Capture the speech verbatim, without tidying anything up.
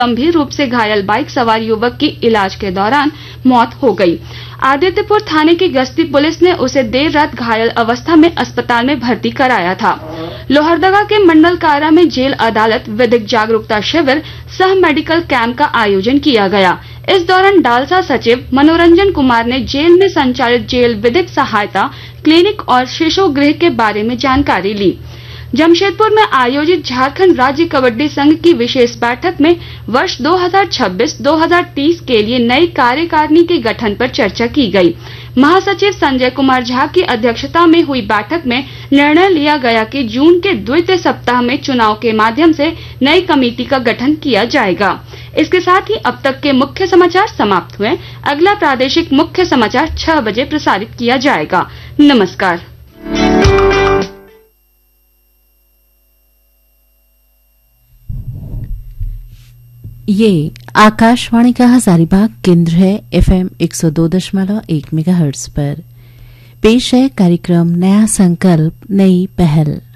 गंभीर रूप से घायल बाइक सवार युवक की इलाज के दौरान मौत हो गई। आदित्यपुर थाने की गश्ती पुलिस ने उसे देर रात घायल अवस्था में अस्पताल में भर्ती कराया था। लोहरदगा के मंडल कारा में जेल अदालत विधिक जागरूकता शिविर सह मेडिकल कैंप का आयोजन किया गया। इस दौरान डालसा सचिव मनोरंजन कुमार ने जेल में संचालित जेल विधिक सहायता क्लिनिक और शिशु गृह के बारे में जानकारी ली। जमशेदपुर में आयोजित झारखंड राज्य कबड्डी संघ की विशेष बैठक में वर्ष दो हज़ार छब्बीस दो हज़ार तीस के लिए नई कार्यकारिणी के गठन पर चर्चा की गई। महासचिव संजय कुमार झा की अध्यक्षता में हुई बैठक में निर्णय लिया गया कि जून के द्वितीय सप्ताह में चुनाव के माध्यम से नई कमेटी का गठन किया जाएगा। इसके साथ ही अब तक के मुख्य समाचार समाप्त हुए। अगला प्रादेशिक मुख्य समाचार छह बजे प्रसारित किया जाएगा। नमस्कार। ये आकाशवाणी का हजारीबाग केंद्र है। एफएम एक सौ दो दशमलव एक मेगाहर्ट्ज पर पेश है कार्यक्रम नया संकल्प नई पहल।